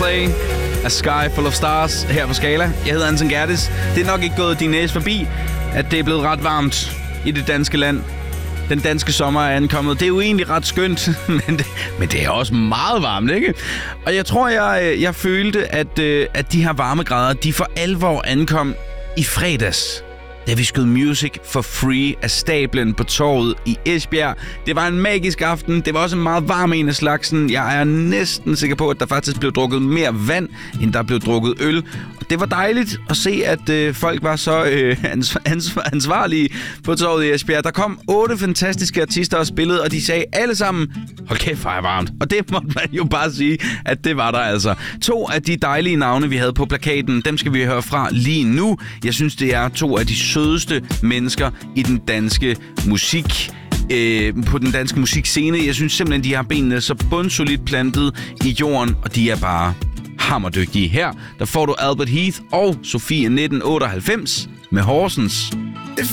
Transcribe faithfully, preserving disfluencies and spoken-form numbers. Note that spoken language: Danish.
Coldplay, A Sky Full of Stars her på Skala. Jeg hedder Anton Gertis. Det er nok ikke gået din næse forbi, at det er blevet ret varmt i det danske land. Den danske sommer er ankommet. Det er jo egentlig ret skønt, men det, men det er også meget varmt, ikke? Og jeg tror, jeg, jeg følte, at, at de her varmegrader, de for alvor ankom i fredags, da vi skød Music for Free af stablen på torvet i Esbjerg. Det var en magisk aften. Det var også en meget varm en af slagsen. Jeg er næsten sikker på, at der faktisk blev drukket mere vand, end der blev drukket øl. Og det var dejligt at se, at øh, folk var så øh, ansvar- ansvar- ansvarlige på torvet i Esbjerg. Der kom otte fantastiske artister og spillede, og de sagde alle sammen, hold kæft, hvor er varmt. Og det måtte man jo bare sige, at det var der altså. To af de dejlige navne, vi havde på plakaten, dem skal vi høre fra lige nu. Jeg synes, det er to af de sødeste mennesker i den danske musik, øh, på den danske musikscene. Jeg synes simpelthen, de har benene så bundsolidt plantet i jorden, og de er bare hammerdygtige. Her, der får du Albert Heath og Sofie nitten otteoghalvfems med Horsens.